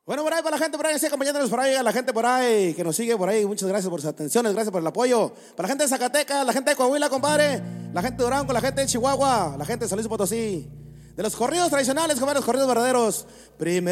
Bueno, por ahí para la gente por ahí, sí, acompañándonos por ahí, a la gente por ahí que nos sigue por ahí, muchas gracias por sus atenciones, gracias por el apoyo. Para la gente de Zacatecas, la gente de Coahuila, compadre, la gente de Durango, la gente de Chihuahua, la gente de San Luis Potosí, de los corridos tradicionales, compadre, los corridos verdaderos.